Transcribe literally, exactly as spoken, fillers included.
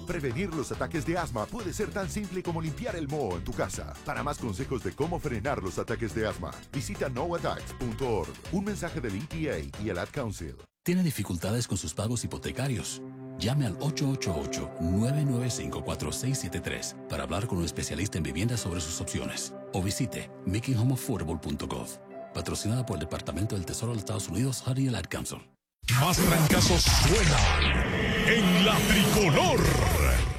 Prevenir los ataques de asma puede ser tan simple como limpiar el moho en tu casa. Para más consejos de cómo frenar los ataques de asma, visita no attacks punto org. Un mensaje del E P A y el Ad Council. ¿Tiene dificultades con sus pagos hipotecarios? Llame al ocho ocho ocho, nueve nueve cinco, cuatro seis siete tres para hablar con un especialista en vivienda sobre sus opciones. O visite making home affordable punto gov. Patrocinada por el Departamento del Tesoro de los Estados Unidos y el Ad Council. Más trancazos suenan en la tricolor.